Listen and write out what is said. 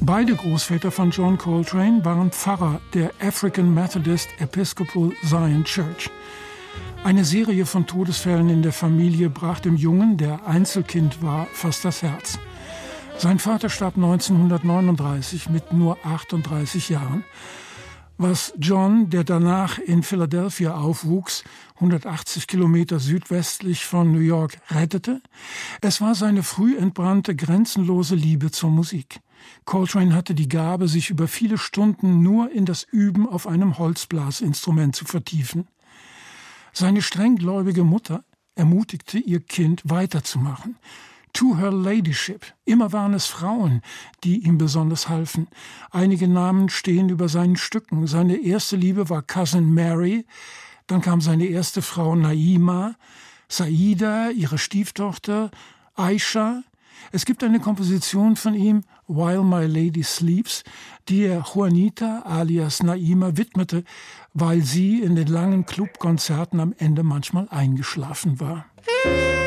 Beide Großväter von John Coltrane waren Pfarrer der African Methodist Episcopal Zion Church. Eine Serie von Todesfällen in der Familie brach dem Jungen, der Einzelkind war, fast das Herz. Sein Vater starb 1939 mit nur 38 Jahren. Was John, der danach in Philadelphia aufwuchs, 180 Kilometer südwestlich von New York, rettete? Es war seine früh entbrannte, grenzenlose Liebe zur Musik. Coltrane hatte die Gabe, sich über viele Stunden nur in das Üben auf einem Holzblasinstrument zu vertiefen. Seine strenggläubige Mutter ermutigte ihr Kind weiterzumachen. To her ladyship. Immer waren es Frauen, die ihm besonders halfen. Einige Namen stehen über seinen Stücken. Seine erste Liebe war Cousin Mary, dann kam seine erste Frau Naima, Saida, ihre Stieftochter, Aisha. Es gibt eine Komposition von ihm, While My Lady Sleeps, die er Juanita alias Naima widmete, weil sie in den langen Clubkonzerten am Ende manchmal eingeschlafen war.